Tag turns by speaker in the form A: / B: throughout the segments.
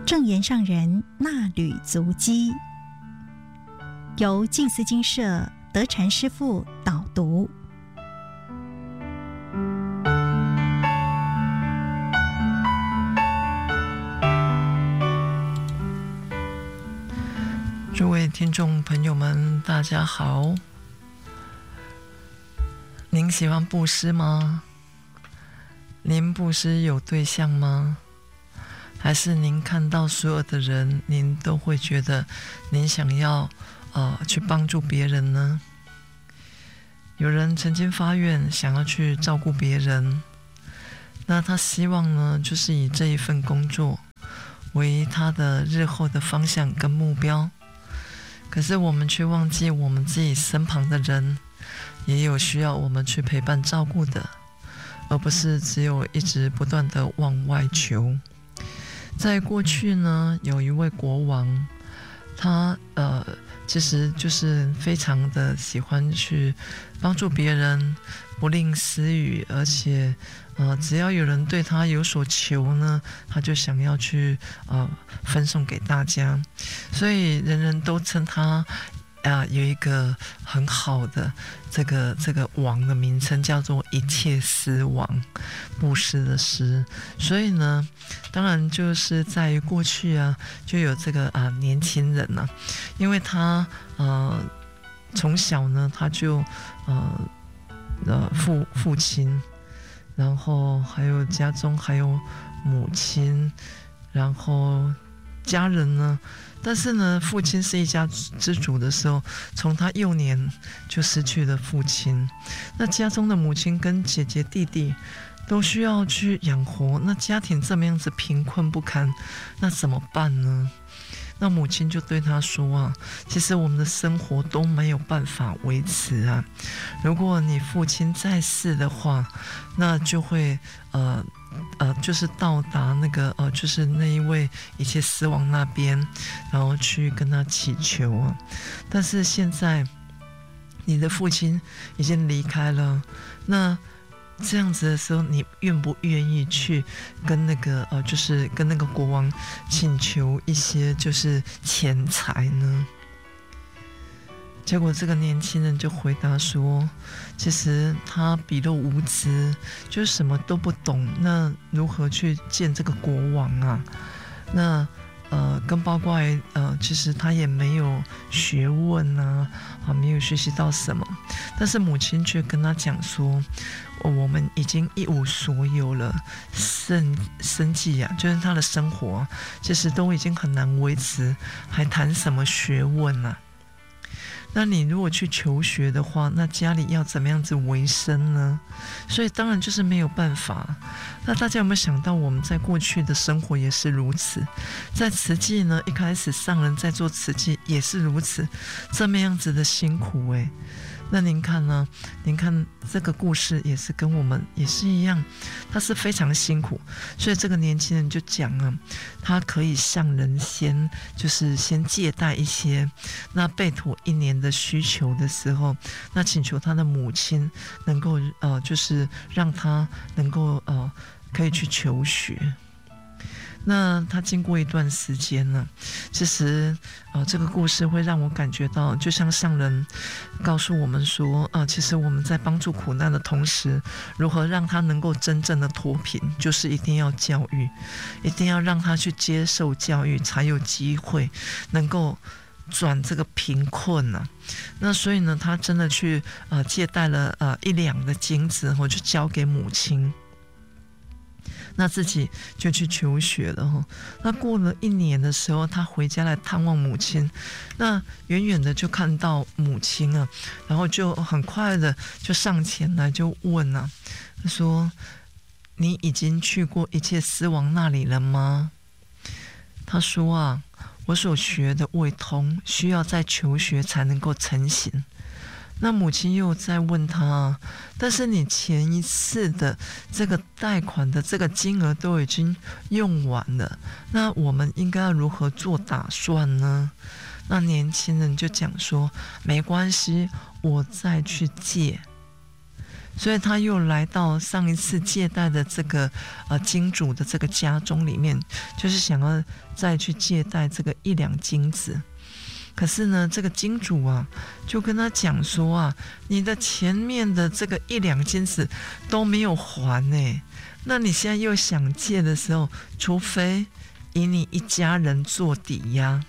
A: 正言上人那履足迹，由静思精舍德禅师父导读。
B: 诸位听众朋友们，大家好。您喜欢布施吗？您布施有对象吗？还是您看到所有的人，您都会觉得您想要去帮助别人呢？有人曾经发愿想要去照顾别人，那他希望呢，就是以这一份工作为他的日后的方向跟目标。可是我们却忘记我们自己身旁的人也有需要我们去陪伴照顾的，而不是只有一直不断的往外求。在过去呢，有一位国王，他其实就是非常的喜欢去帮助别人，不吝私语，而且只要有人对他有所求呢，他就想要去分送给大家，所以人人都称他有一个很好的这个王的名称，叫做一切施王，布施的施。所以呢，当然就是在于过去就有这个年轻人因为他从小呢他就父亲，然后还有家中还有母亲，然后家人呢，但是呢父亲是一家之主的时候，从他幼年就失去了父亲，那家中的母亲跟姐姐弟弟都需要去养活，那家庭这么样子贫困不堪，那怎么办呢？那母亲就对他说其实我们的生活都没有办法维持如果你父亲在世的话，那就会就是到达那个就是那一位一切施王那边，然后去跟他祈求但是现在你的父亲已经离开了，那这样子的时候，你愿不愿意去跟那个就是跟那个国王请求一些就是钱财呢？结果这个年轻人就回答说，其实他比若无知，就是什么都不懂，那如何去见这个国王那跟包括其实他也没有学问没有学习到什么，但是母亲却跟他讲说，我们已经一无所有了，生计就是他的生活其实都已经很难维持，还谈什么学问那你如果去求学的话，那家里要怎么样子为生呢？所以当然就是没有办法。那大家有没有想到，我们在过去的生活也是如此？在慈济呢，一开始上人在做慈济也是如此，这么样子的辛苦那您看呢？您看这个故事也是跟我们也是一样，他是非常辛苦，所以这个年轻人就讲他可以向人就是先借贷一些，那备妥1年的需求的时候，那请求他的母亲能够就是让他能够可以去求学。那他经过一段时间呢，其实这个故事会让我感觉到，就像上人告诉我们说其实我们在帮助苦难的同时，如何让他能够真正的脱贫，就是一定要教育，一定要让他去接受教育，才有机会能够转这个贫困那所以呢，他真的去借贷了1两的金子，就交给母亲，那自己就去求学了那过了1年的时候，他回家来探望母亲，那远远的就看到母亲然后就很快的就上前来就问他说，你已经去过一切施王那里了吗？他说我所学的未通，需要再求学才能够成型。那母亲又在问他，但是你前一次的这个贷款的这个金额都已经用完了，那我们应该要如何做打算呢？那年轻人就讲说，没关系，我再去借。 所以他又来到上一次借贷的这个金主的这个家中里面，就是想要再去借贷这个1两金子。可是呢，这个金主啊，就跟他讲说啊，你的前面的这个1两金子都没有还呢，那你现在又想借的时候，除非以你一家人做抵押。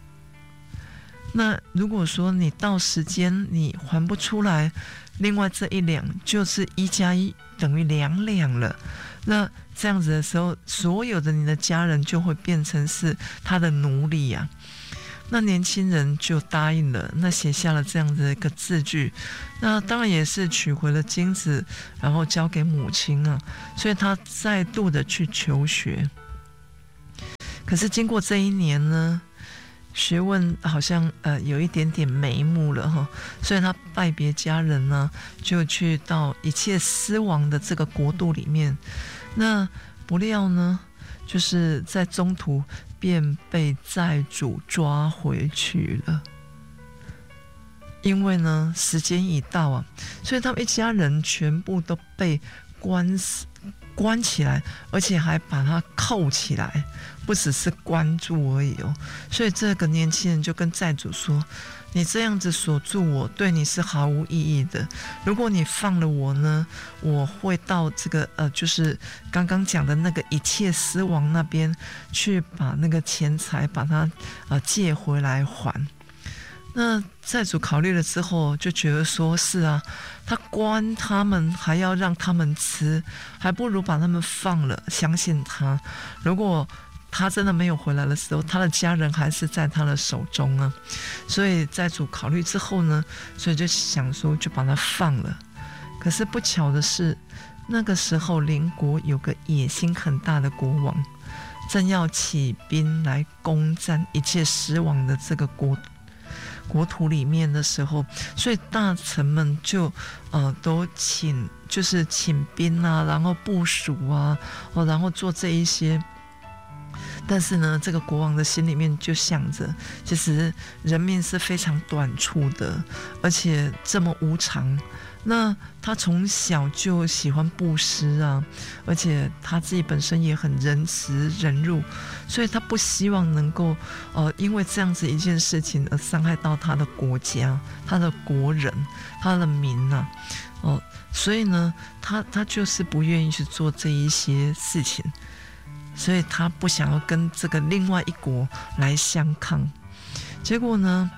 B: 那如果说你到时间你还不出来，另外这1两就是1+1等于2两了。那这样子的时候，所有的你的家人就会变成是他的奴隶啊。那年轻人就答应了，那写下了这样的一个字句，那当然也是取回了金子，然后交给母亲啊，所以他再度的去求学。可是经过这1年呢，学问好像有一点点眉目了哈，所以他拜别家人呢，就去到一切失亡的这个国度里面。那不料呢，就是在中途便被债主抓回去了，因为呢时间已到啊，所以他们一家人全部都被关起来，而且还把他扣起来，不只是关住而已哦。所以这个年轻人就跟债主说，你这样子锁住我，对你是毫无意义的。如果你放了我呢，我会到这个就是刚刚讲的那个一切失亡那边去，把那个钱财把它借回来还。那债主考虑了之后，就觉得说是啊，他关他们还要让他们吃，还不如把他们放了，相信他。如果他真的没有回来的时候，他的家人还是在他的手中啊。所以债主考虑之后呢，所以就想说就把他放了。可是不巧的是，那个时候邻国有个野心很大的国王，正要起兵来攻占一切失亡的这个国土里面的时候，所以大臣们就都请兵啊，然后部署啊，然后做这一些。但是呢，这个国王的心里面就想着，其实人命是非常短促的，而且这么无常。那他从小就喜欢布施啊，而且他自己本身也很仁慈忍辱，所以他不希望能够因为这样子一件事情而伤害到他的国家、他的国人、他的民啊。所以呢，他就是不愿意去做这一些事情。所以他不想要跟这个另外一国来相抗。结果呢，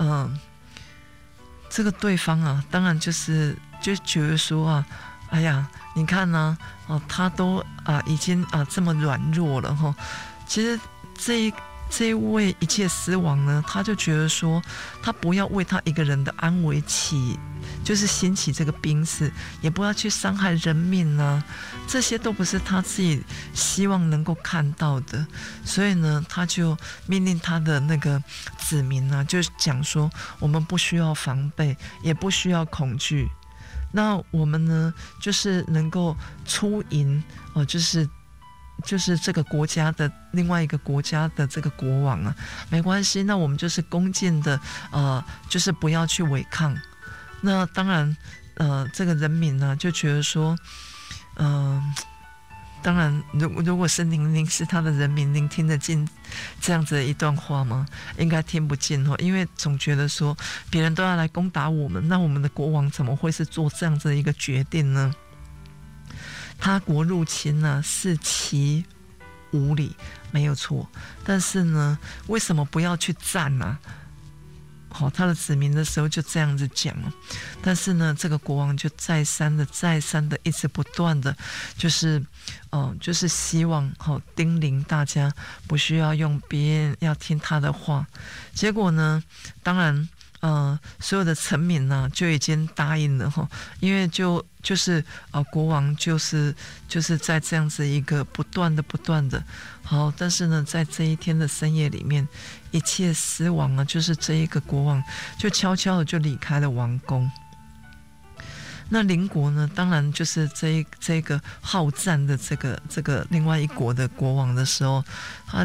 B: 这个对方啊，当然就觉得说啊，哎呀，你看呢，他都已经这么软弱了哈。其实这一位一切失亡呢，他就觉得说，他不要为他一个人的安危就是兴起这个兵事，也不要去伤害人命啊，这些都不是他自己希望能够看到的。所以呢，他就命令他的那个子民啊，就讲说，我们不需要防备，也不需要恐惧。那我们呢，就是能够出营就是这个国家的另外一个国家的这个国王啊，没关系，那我们就是恭敬的就是不要去违抗。那当然这个人民呢就觉得说当然如果是您是他的人民，您听得进这样子的一段话吗？应该听不进哦，因为总觉得说别人都要来攻打我们，那我们的国王怎么会是做这样子的一个决定呢？他国入侵呢是其无理，没有错，但是呢，为什么不要去战呢？他的子民的时候就这样子讲了，但是呢，这个国王就再三的一直不断的就是希望叮咛大家不需要用别人，要听他的话。结果呢，当然所有的臣民呢就已经答应了哈，因为就是国王就是在这样子一个不断的好，但是呢，在这一天的深夜里面，一切失亡啊，就是这一个国王就悄悄的就离开了王宫。那邻国呢，当然就是这个好战的这个另外一国的国王的时候，他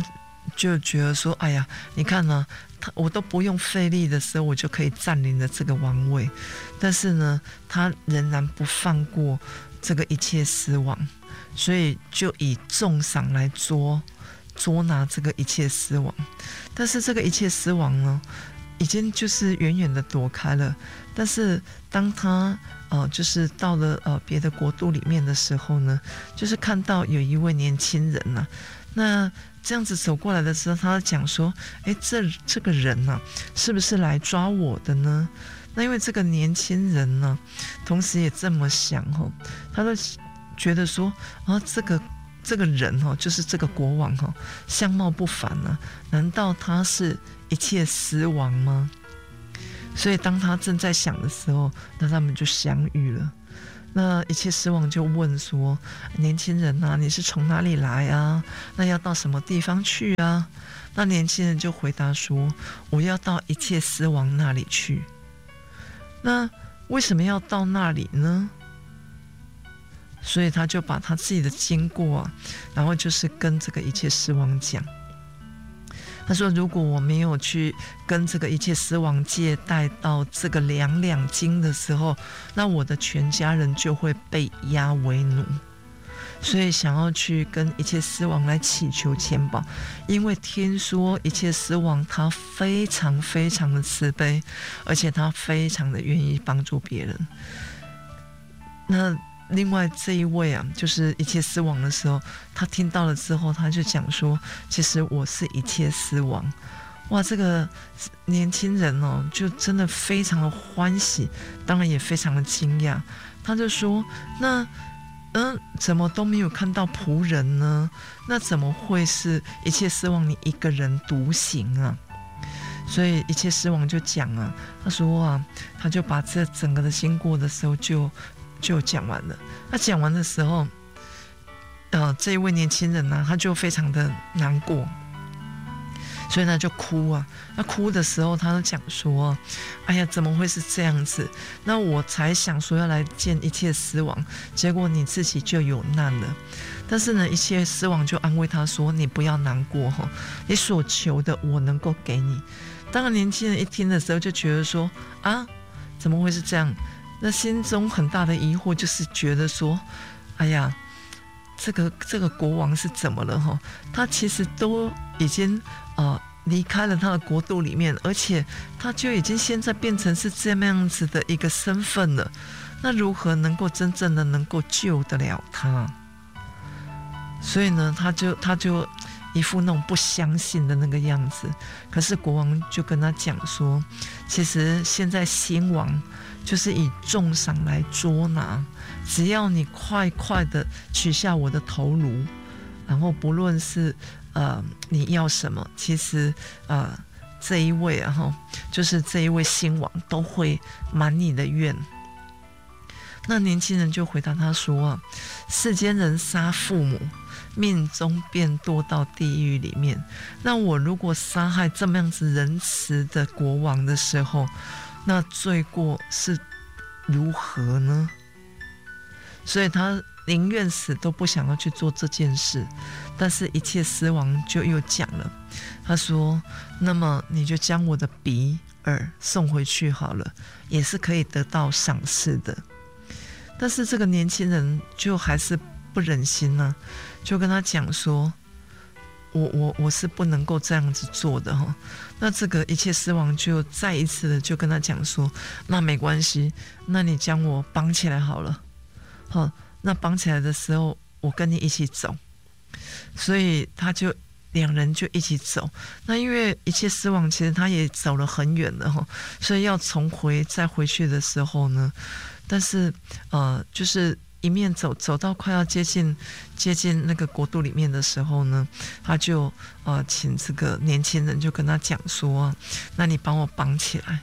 B: 就觉得说，哎呀，你看呢，我都不用费力的时候，我就可以占领了这个王位，但是呢，他仍然不放过这个一切死亡，所以就以重赏来捉拿这个一切死亡。但是这个一切死亡呢，已经就是远远的躲开了。但是当他就是到了别的国度里面的时候呢，就是看到有一位年轻人啊，那这样子走过来的时候，他讲说，这个人啊，是不是来抓我的呢？那因为这个年轻人呢，同时也这么想他都觉得说这个人就是这个国王相貌不凡啊，难道他是一切死亡吗？所以当他正在想的时候，那他们就相遇了。那一切死亡就问说，年轻人啊，你是从哪里来啊？那要到什么地方去啊？那年轻人就回答说，我要到一切死亡那里去。那为什么要到那里呢？所以他就把他自己的经过啊，然后就是跟这个一切死亡讲。他说，如果我没有去跟这个一切死亡借贷到这个2金的时候，那我的全家人就会被押为奴。所以想要去跟一切死亡来祈求钱宝，因为听说一切死亡他非常非常的慈悲，而且他非常的愿意帮助别人。那另外这一位啊，就是一切死亡的时候，他听到了之后，他就讲说，其实我是一切死亡。哇，这个年轻人就真的非常的欢喜，当然也非常的惊讶。他就说，那怎么都没有看到仆人呢？那怎么会是一切死亡你一个人独行啊？所以一切死亡就讲啊，他说啊，他就把这整个的经过的时候就讲完了。他讲完的时候，这一位年轻人呢，他就非常的难过，所以呢就哭啊。那哭的时候，他就讲说：“哎呀，怎么会是这样子？那我才想说要来见一切死亡，结果你自己就有难了。”但是呢，一切死亡就安慰他说：“你不要难过哈，你所求的我能够给你。”当然，年轻人一听的时候就觉得说：“啊，怎么会是这样？”那心中很大的疑惑就是觉得说，哎呀，这个国王是怎么了哈？他其实都已经离开了他的国度里面，而且他就已经现在变成是这么样子的一个身份了，那如何能够真正的能够救得了他？所以呢，他就一副那种不相信的那个样子。可是国王就跟他讲说，其实现在新王就是以重赏来捉拿，只要你快快的取下我的头颅，然后不论是你要什么，其实这一位就是这一位新王都会满你的愿。那年轻人就回答他说世间人杀父母，命中便堕到地狱里面。那我如果杀害这么样子仁慈的国王的时候，那罪过是如何呢？所以他宁愿死都不想要去做这件事。但是一切死亡就又讲了，他说，那么你就将我的鼻耳送回去好了，也是可以得到赏赐的。但是这个年轻人就还是不忍心呢，就跟他讲说，我是不能够这样子做的哈。那这个一切死亡就再一次的就跟他讲说，那没关系，那你将我绑起来好了。好，那绑起来的时候，我跟你一起走。所以他就两人就一起走。那因为一切死亡其实他也走了很远了哈，所以要再回去的时候呢，但是就是一面走到快要接近那个国度里面的时候呢，他就请这个年轻人就跟他讲说，那你帮我绑起来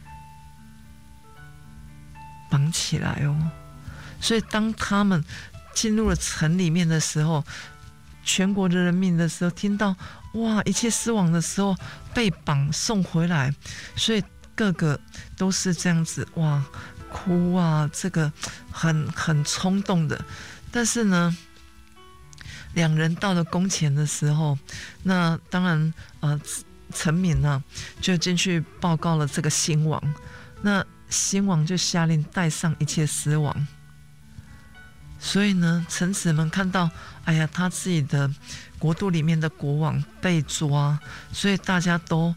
B: 哦。所以当他们进入了城里面的时候，全国的人民的时候听到哇一切死亡的时候被绑送回来，所以个个都是这样子哇哭啊，这个很冲动的。但是呢两人到了宫前的时候，那当然臣民呢就进去报告了这个新王，那新王就下令带上一切死亡。所以呢，臣子们看到，哎呀，他自己的国度里面的国王被抓，所以大家都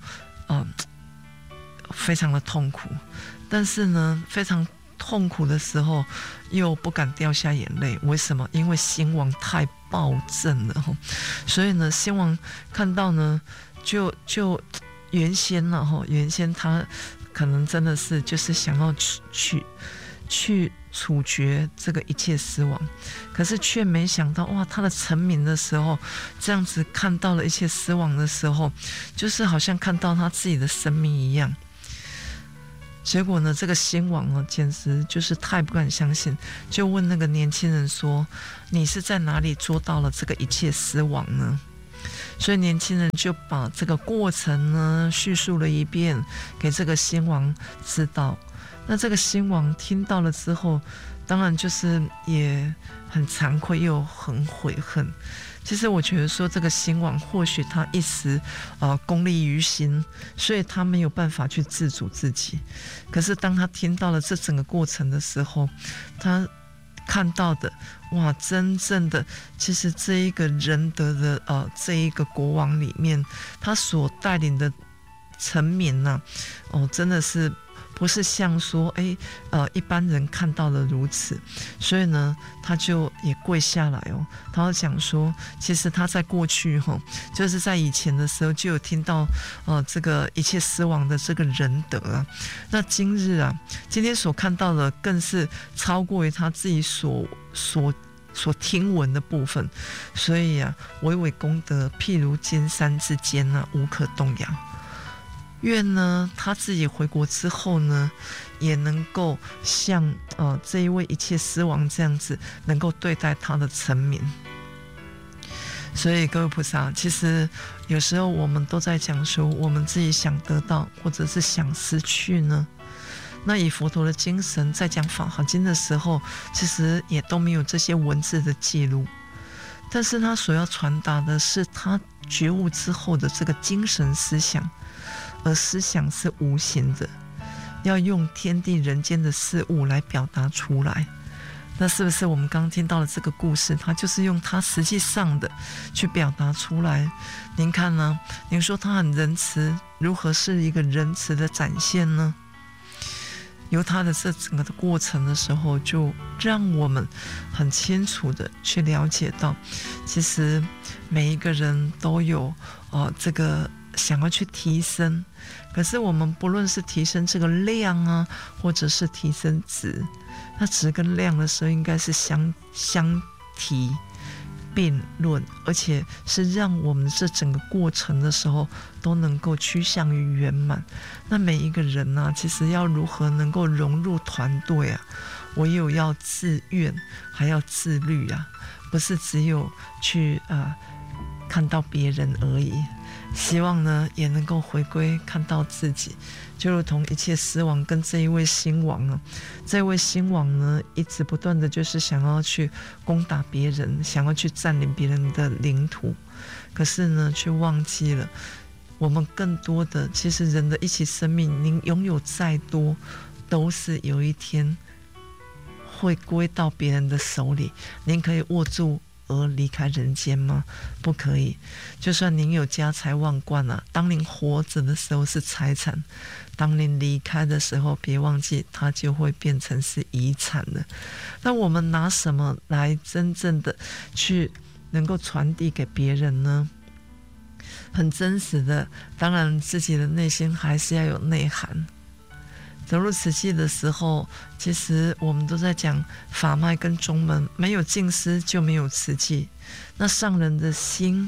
B: 非常的痛苦。但是呢，非常痛苦的时候，又不敢掉下眼泪。为什么？因为新王太暴政了。所以呢，新王看到呢，就原先他可能真的是就是想要去处决这个一切死亡，可是却没想到，哇，他的臣民的时候，这样子看到了一切死亡的时候，就是好像看到他自己的生命一样。结果呢，这个新王简直就是太不敢相信，就问那个年轻人说：“你是在哪里捉到了这个一切死亡呢？”所以年轻人就把这个过程呢叙述了一遍给这个新王知道。那这个新王听到了之后，当然就是也很惭愧又很悔恨。其实我觉得说，这个新王或许他一时功利于心，所以他没有办法去自主自己。可是当他听到了这整个过程的时候，他看到的，哇，真正的其实这一个仁德的这一个国王里面，他所带领的臣民呢，真的是不是像说一般人看到的如此。所以呢，他就也跪下来他要讲说，其实他在过去就是在以前的时候就有听到这个一切死亡的这个仁德啊。那今天所看到的更是超过于他自己所听闻的部分。所以巍巍功德譬如金山之间无可动摇。愿呢他自己回国之后呢，也能够像这一位一切死亡这样子，能够对待他的臣民。所以各位菩萨，其实有时候我们都在讲说，我们自己想得到或者是想失去呢，那以佛陀的精神在讲法华经的时候，其实也都没有这些文字的记录，但是他所要传达的是他觉悟之后的这个精神思想。而思想是无形的，要用天地人间的事物来表达出来。那是不是我们刚刚听到的这个故事，它就是用它实际上的去表达出来？您看呢？您说它很仁慈，如何是一个仁慈的展现呢？由它的这整个的过程的时候，就让我们很清楚的去了解到，其实每一个人都有这个想要去提升，可是我们不论是提升这个量或者是提升质，那质跟量的时候应该是相提并论，而且是让我们这整个过程的时候都能够趋向于圆满。那每一个人其实要如何能够融入团队唯有要自愿还要自律不是只有去看到别人而已。希望呢也能够回归看到自己，就如同一切死亡跟这一位新王这位新王呢一直不断的就是想要去攻打别人，想要去占领别人的领土，可是呢却忘记了我们更多的，其实人的一起生命，您拥有再多都是有一天会归到别人的手里。您可以握住而离开人间吗？不可以。就算您有家财万贯当您活着的时候是财产，当您离开的时候，别忘记它就会变成是遗产了。那我们拿什么来真正的去能够传递给别人呢？很真实的，当然自己的内心还是要有内涵。走入慈济的时候，其实我们都在讲法脉跟宗门，没有净思就没有慈济。那上人的心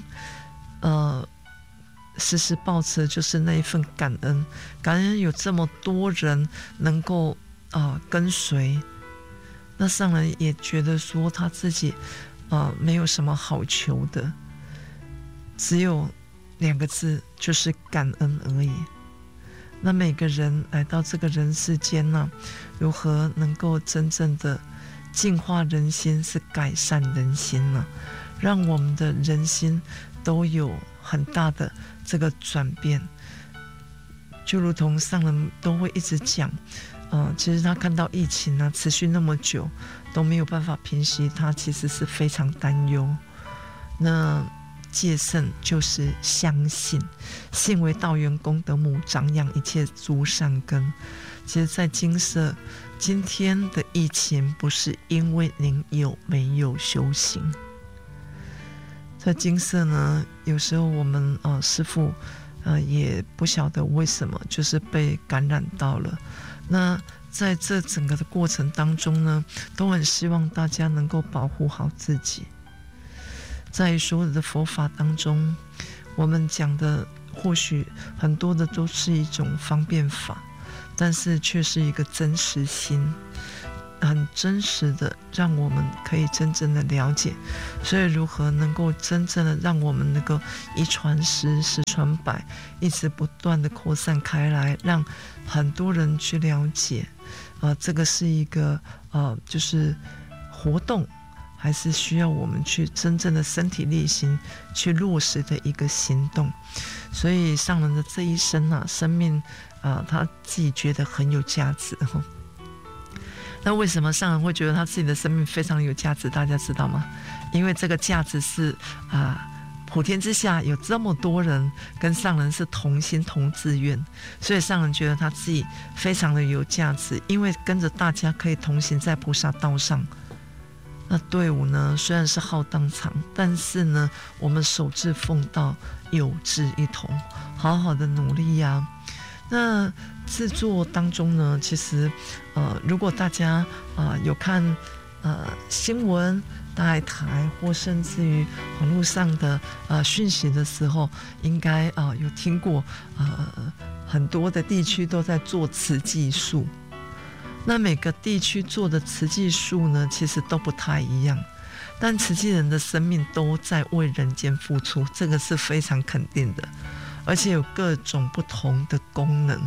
B: 时时抱持的就是那一份感恩，感恩有这么多人能够跟随。那上人也觉得说他自己没有什么好求的，只有2个字，就是感恩而已。那每个人来到这个人世间如何能够真正的净化人心，是改善人心让我们的人心都有很大的这个转变。就如同上人都会一直讲，其实他看到疫情啊持续那么久都没有办法平息，他其实是非常担忧。那戒慎就是相信，信为道源功德母，长养一切诸善根。其实在金色今天的疫情不是因为您有没有修行，在金色呢，有时候我们师父也不晓得为什么就是被感染到了。那在这整个的过程当中呢，都很希望大家能够保护好自己。在所有的佛法当中，我们讲的或许很多的都是一种方便法，但是却是一个真实心，很真实的让我们可以真正的了解。所以如何能够真正的让我们能够一传十，十传百，一直不断的扩散开来，让很多人去了解，这个是一个就是活动，还是需要我们去真正的身体力行去落实的一个行动。所以上人的这一生啊，生命他自己觉得很有价值。那为什么上人会觉得他自己的生命非常有价值？大家知道吗？因为这个价值是普天之下有这么多人跟上人是同心同志愿，所以上人觉得他自己非常的有价值，因为跟着大家可以同行在菩萨道上。那队伍呢，虽然是浩荡长，但是呢，我们守志奉道，有志一同，好好的努力呀。那制作当中呢，其实如果大家有看新闻、大爱台或甚至于网络上的讯息的时候，应该有听过很多的地区都在做慈济树。那每个地区做的慈济树呢，其实都不太一样，但慈济人的生命都在为人间付出，这个是非常肯定的，而且有各种不同的功能。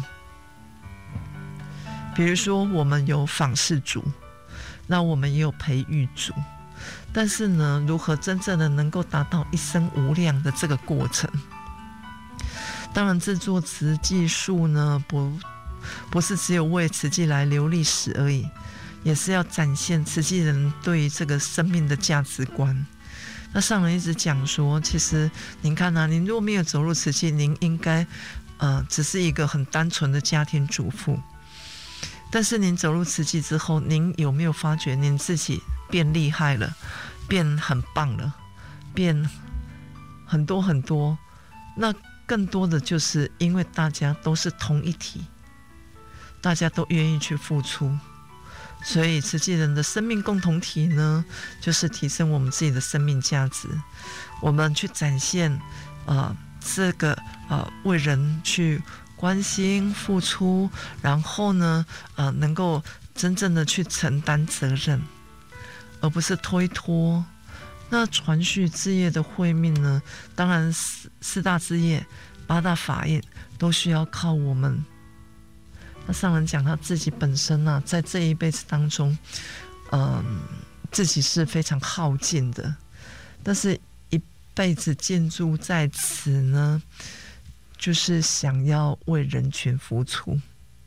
B: 比如说我们有访视组，那我们也有培育组，但是呢，如何真正的能够达到一生无量的这个过程，当然制作慈济树呢，不是只有为慈济来留历史而已，也是要展现慈济人对于这个生命的价值观。那上人一直讲说，其实您看您如果没有走入慈济，您应该只是一个很单纯的家庭主妇。但是您走入慈济之后，您有没有发觉您自己变厉害了，变很棒了，变很多很多？那更多的就是因为大家都是同一体，大家都愿意去付出，所以慈济人的生命共同体呢，就是提升我们自己的生命价值，我们去展现这个为人去关心付出，然后呢能够真正的去承担责任，而不是推脱。那传续之业的慧命呢，当然四大之业、八大法业都需要靠我们。那上人讲他自己本身在这一辈子当中自己是非常耗尽的，但是一辈子建筑在此呢，就是想要为人群付出。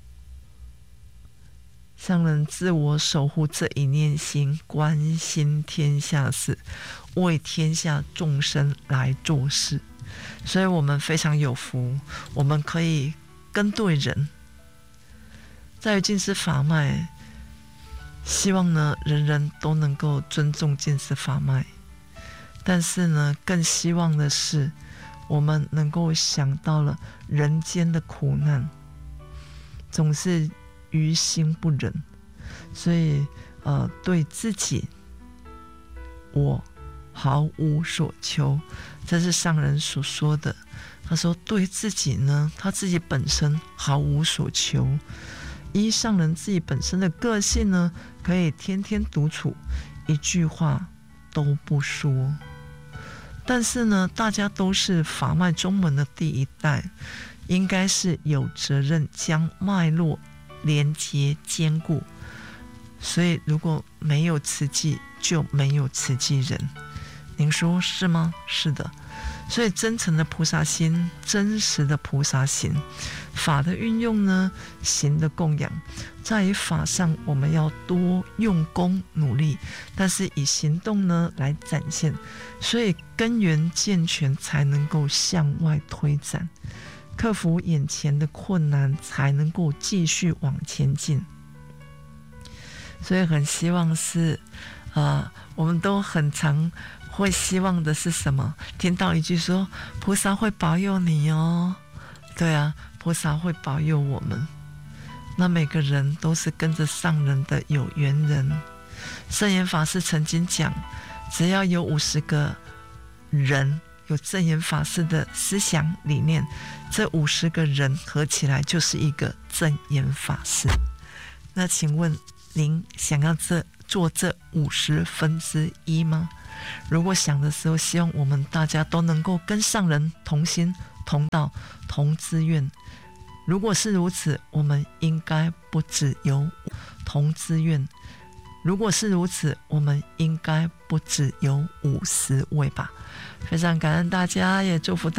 B: 上人自我守护这一念心，关心天下事，为天下众生来做事。所以我们非常有福，我们可以跟对人。在于净思法脉，希望呢人人都能够尊重净思法脉，但是呢更希望的是我们能够想到了人间的苦难，总是于心不忍，所以对自己我毫无所求，这是上人所说的。他说对自己呢，他自己本身毫无所求，依上人自己本身的个性呢，可以天天独处，一句话都不说。但是呢，大家都是法脉宗门的第一代，应该是有责任将脉络连接坚固。所以如果没有慈济，就没有慈济人。 您说是吗？是的。所以真诚的菩萨心，真实的菩萨行，法的运用呢，行的供养，在于法上我们要多用功努力，但是以行动呢来展现，所以根源健全才能够向外推展，克服眼前的困难才能够继续往前进。所以很希望是我们都很常会希望的是什么？听到一句说菩萨会保佑你哦，对啊，菩萨会保佑我们。那每个人都是跟着上人的有缘人。圣严法师曾经讲，只要有50个人有证严法师的思想理念，这50个人合起来就是一个证严法师。那请问您想要做这1/50吗？如果想的时候，希望我们大家都能够跟上人同心同道同资愿。如果是如此，我们应该不只有同资愿。如果是如此，我们应该不只有50位吧。非常感恩大家，也祝福大家